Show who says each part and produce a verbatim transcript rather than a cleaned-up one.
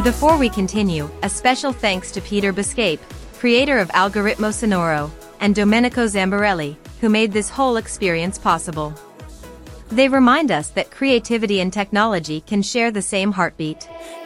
Speaker 1: And before we continue, a special thanks to Peter Biscape, creator of Algoritmo Sonoro, and Domenico Zambarelli, who made this whole experience possible. They remind us that creativity and technology can share the same heartbeat.